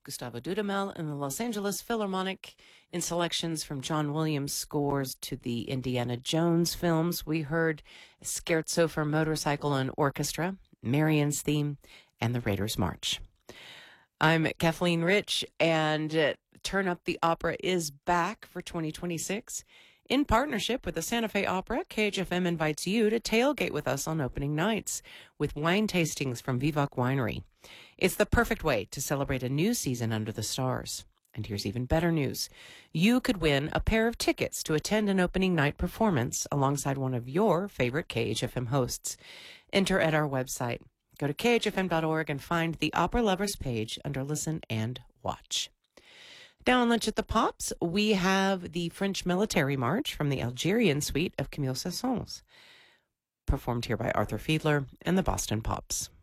Gustavo Dudamel and the Los Angeles Philharmonic in selections from John Williams' scores to the Indiana Jones films. We heard Scherzo for Motorcycle and Orchestra, Marion's Theme, and the Raiders March. I'm Kathleen Rich, and Turn Up the Opera is back for 2026. In partnership with the Santa Fe Opera, KHFM invites you to tailgate with us on opening nights with wine tastings from Vivac Winery. It's the perfect way to celebrate a new season under the stars. And here's even better news. You could win a pair of tickets to attend an opening night performance alongside one of your favorite KHFM hosts. Enter at our website. Go to khfm.org and find the Opera Lovers page under Listen and Watch. Down on Lunch at the Pops, we have the French Military March from the Algerian suite of Camille Saint-Saëns, performed here by Arthur Fiedler and the Boston Pops.